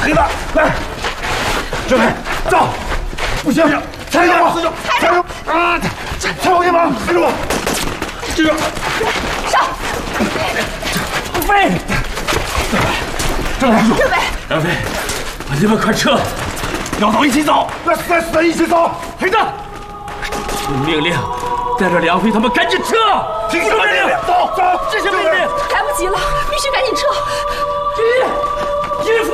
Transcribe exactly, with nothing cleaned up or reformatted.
黑子，来，志伟，走！不行，踩着我，踩着我啊！踩我肩膀，踩着我，这个上！ 飞！郑大叔， 志伟， 梁飞，你们快撤！ 要走一起走，要死死一起走！ 黑子，命令，带着梁飞他们赶紧撤！ 听命令，走走！ 这是命令！ 来不及了，必须赶紧撤！ 衣衣服。